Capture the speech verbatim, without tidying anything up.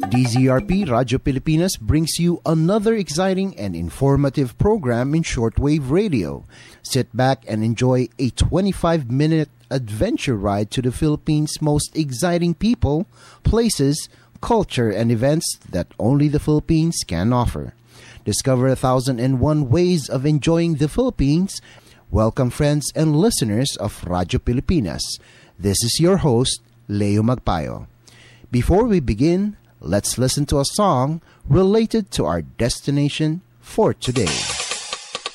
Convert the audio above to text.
D Z R P Radyo Pilipinas brings you another exciting and informative program in shortwave radio. Sit back and enjoy a twenty-five minute adventure ride to the Philippines' most exciting people, places, culture, and events that only the Philippines can offer. Discover a thousand and one ways of enjoying the Philippines. Welcome, friends and listeners of Radyo Pilipinas. This is your host, Leo Magpayo. Before we begin, let's listen to a song related to our destination for today.